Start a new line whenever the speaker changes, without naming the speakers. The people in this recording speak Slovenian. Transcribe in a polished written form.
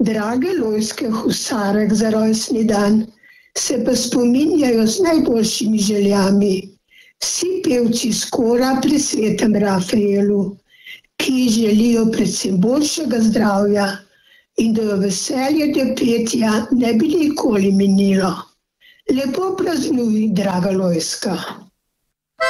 Drage Lojzke Husarek za rojstni dan, se pa spominjajo z najboljšimi željami vsi pevci s kora pri svetem Rafaelu, ki želijo predvsem boljšega zdravja in da jo veselje do petja ne bi nikoli minilo. Lepo praznuj, draga Lojzka.